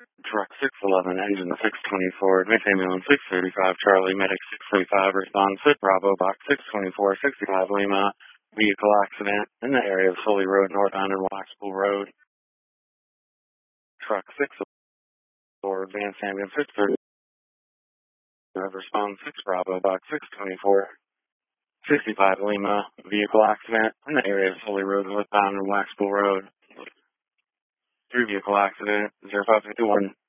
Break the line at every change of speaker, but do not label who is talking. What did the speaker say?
Truck 611, engine 624, advanced ambulance 635, Charlie, medic 635, respond sit Bravo, box 624, 65 Lima, vehicle accident in the area of Sully Road, northbound and Waxpool Road. Truck 604, advanced ambulance 635, respond 6 Bravo, box 624, 65 Lima, vehicle accident in the area of Sully Road, northbound and Waxpool Road. 3 vehicle accident, 0551.